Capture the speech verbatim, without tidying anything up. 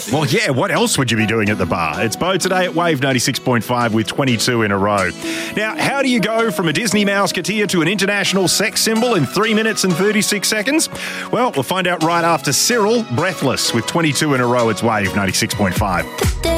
Well, yeah, what else would you be doing at the bar? It's Bo today at Wave ninety-six point five with twenty-two in a row. Now, how do you go from a Disney Mouseketeer to an international sex symbol in three minutes and thirty-six seconds? Well, we'll find out right after Cyril, Breathless, with twenty-two in a row. It's Wave ninety-six point five.